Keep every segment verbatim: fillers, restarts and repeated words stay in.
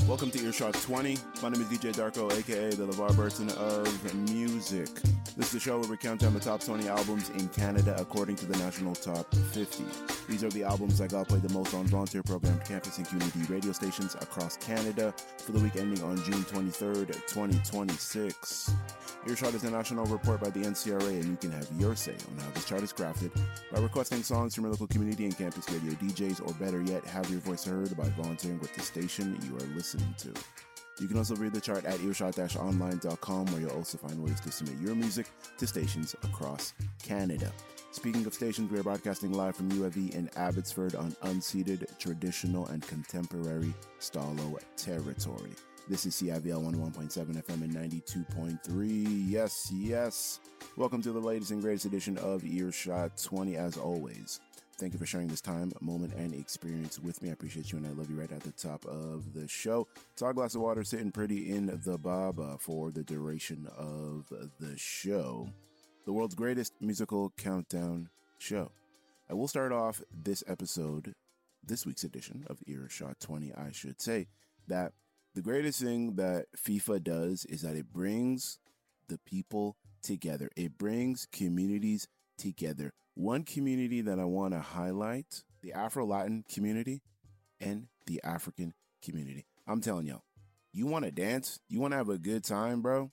Welcome to Earshot twenty. My name is D J Darko, aka the LeVar Burton of music. This is the show where we count down the top twenty albums in Canada according to the National Top fifty. These are the albums that got played the most on volunteer programmed campus and community radio stations across Canada for the week ending on June twenty-third, twenty twenty-six. Earshot is a national report by the N C R A, and you can have your say on how this chart is crafted by requesting songs from your local community and campus radio D Js, or better yet, have your voice heard by volunteering with the station you are listening to. You can also read the chart at earshot dash online dot com, where you'll also find ways to submit your music to stations across Canada. Speaking of stations, we are broadcasting live from U F E in Abbotsford on unceded, traditional, and contemporary Stalo territory. This is C I V L one oh one point seven F M and ninety-two point three. Yes, yes. Welcome to the latest and greatest edition of Earshot twenty, as always. Thank you for sharing this time, moment, and experience with me. I appreciate you, and I love you right at the top of the show. Tall glass of water sitting pretty in the baba for the duration of the show. The world's greatest musical countdown show. I will start off this episode, this week's edition of Earshot twenty, I should say, that the greatest thing that FIFA does is that it brings the people together. It brings communities together. One community that I want to highlight, the Afro-Latin community and the African community. I'm telling y'all, you want to dance? You want to have a good time, bro?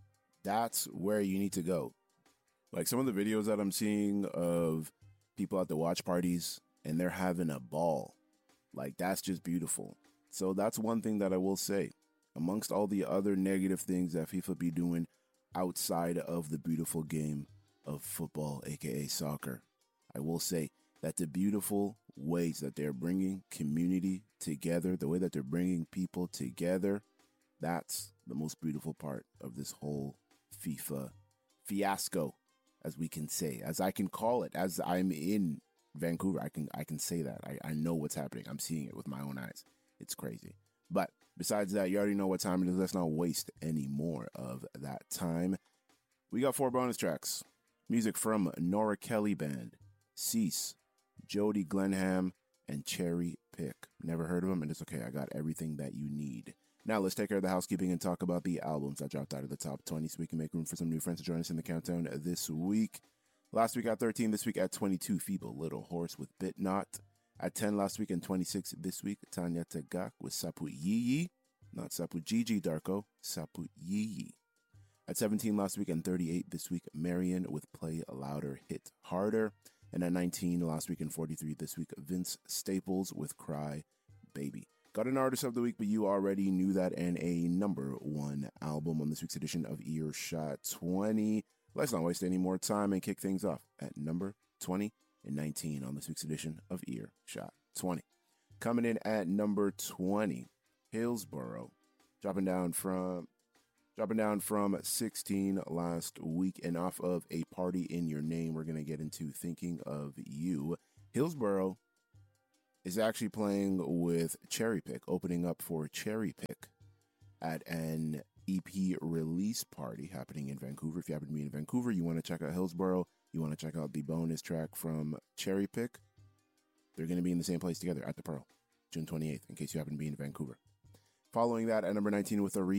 That's where you need to go. Like some of the videos that I'm seeing of people at the watch parties, and they're having a ball. Like, that's just beautiful. So that's one thing that I will say. Amongst all the other negative things that FIFA be doing outside of the beautiful game of football, aka soccer, I will say that the beautiful ways that they're bringing community together, the way that they're bringing people together, that's the most beautiful part of this whole FIFA fiasco, as we can say, as I can call it, as I'm in Vancouver. I can I can say that. I, I know what's happening. I'm seeing it with my own eyes. It's crazy. But besides that, you already know what time it is. Let's not waste any more of that time. We got four bonus tracks. Music from Nora Kelly Band, Cease, Jody Glenham, and Cherry Pick. Never heard of them, and it's okay. I got everything that you need. Now let's take care of the housekeeping and talk about the albums that dropped out of the top twenty so we can make room for some new friends to join us in the countdown this week. Last week at thirteen, this week at twenty-two, Feeble Little Horse with Bit Not. At ten last week and twenty-six this week, Tanya Tagak with Sapu Yiyi. Not Sapu Gigi Darko, Sapu Yiyi. At seventeen last week and thirty-eight this week, Marion with Play Louder, Hit Harder. And at nineteen last week and forty-three this week, Vince Staples with Cry Baby. Got an artist of the week, but you already knew that, and a number one album on this week's edition of Earshot twenty. Let's not waste any more time and kick things off at number twenty. And nineteen on this week's edition of Earshot twenty. Coming in at number twenty, Hillsborough, dropping down from dropping down from sixteen last week, and off of A Party in Your Name, we're going to get into Thinking of You. Hillsborough is actually playing with Cherry Pick, opening up for Cherry Pick at an E P release party happening in Vancouver. If you happen to be in Vancouver, you want to check out Hillsborough, you want to check out the bonus track from Cherry Pick, they're going to be in the same place together at the Pearl, June twenty-eighth, in case you happen to be in Vancouver. Following that, at number nineteen with a